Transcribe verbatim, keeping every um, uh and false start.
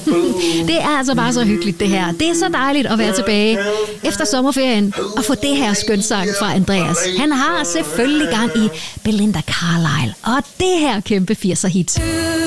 Det er altså bare så hyggeligt, det her. Det er så dejligt at være tilbage efter sommerferien og få det her skønsang fra Andreas. Han har selvfølgelig gang i Belinda Carlisle og det her kæmpe firser hit.